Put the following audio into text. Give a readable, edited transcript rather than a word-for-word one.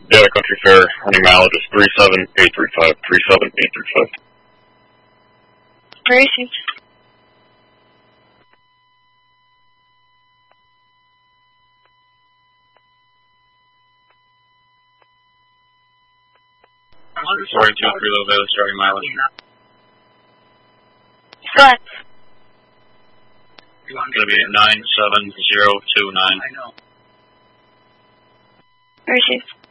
Data Country Fair, running mileage is 37835, 37835. Racing. Sorry, 2-3 low beta, starting mileage. Go ahead. It's going to be 97029. Racing.